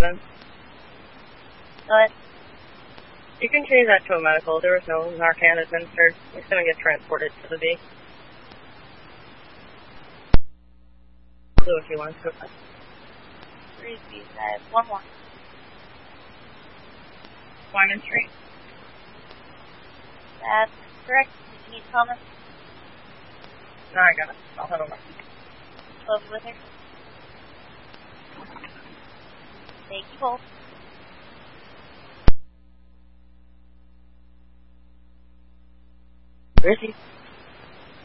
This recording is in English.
7. Go ahead. You can change that to a medical. There was no Narcan administered. It's going to get transported to the B. Do if you want to. 3 B's. I have one more. Wyman Street. That's correct. Did you need comments? No, I got it. I'll head over. 12 with her. Thank you both. Where is he?